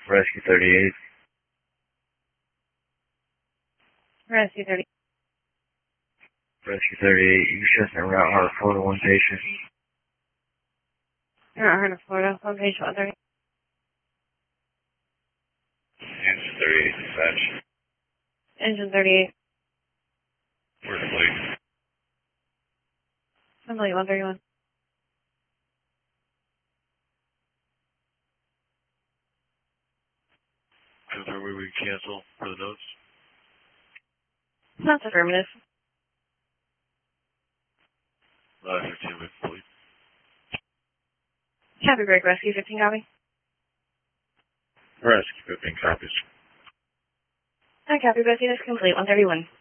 Rescue 38. Rescue 30. Rescue 38, you just en route Heart Florida, one patient. Heart of Florida, one patient, 130. Engine 38, dispatch. Engine 38. Where's the plate? Assembly 131. Confirm we cancel for the notes. That's affirmative. 15 with plate. Copy break, rescue 15 copy. Rescue 15 copies. Copy, rescue is complete, 131.